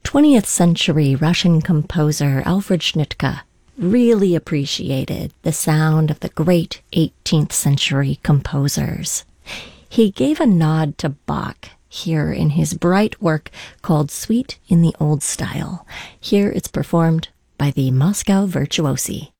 20th century Russian composer Alfred Schnittke really appreciated the sound of the great 18th century composers. He gave a nod to Bach here in his bright work called Suite in the Old Style. Here it's performed by the Moscow Virtuosi.